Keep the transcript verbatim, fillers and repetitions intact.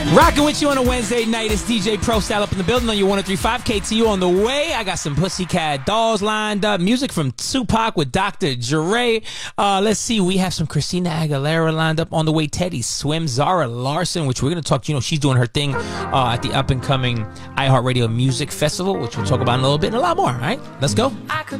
Rocking with you on a Wednesday night. It's D J Pro Style up in the building on your one oh three point five K T U on the way. I got some Pussycat Dolls lined up. Music from Tupac with Doctor Dre. Uh, let's see. We have some Christina Aguilera lined up on the way. Teddy Swim, Zara Larson, which we're going to talk, you know, she's doing her thing uh, at the up and coming iHeartRadio Music Festival, which we'll talk about in a little bit and a lot more. All right, let's go.